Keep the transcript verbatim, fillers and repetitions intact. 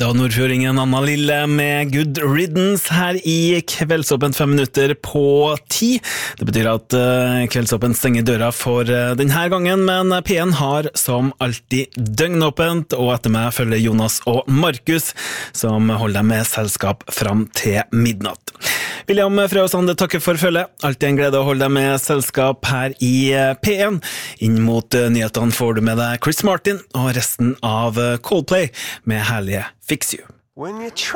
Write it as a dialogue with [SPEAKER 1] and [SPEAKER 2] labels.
[SPEAKER 1] Det var nordfjordingen Anna Lille med Good Riddance her i Kveldsåpen fem minutter på ti. Det betyr at uh, Kveldsåpen stenger døra for uh, denne gangen, men P en har som alltid døgnåpent, og etter meg følger Jonas og Markus, som holder dem med selskap fram til midnatt. William Frøsande takker for følget. Alltid en glede å holde deg med selskap her i P en. Inn mot uh, nyhetene får du med deg Chris Martin og resten av uh, Coldplay med herlige Fix You.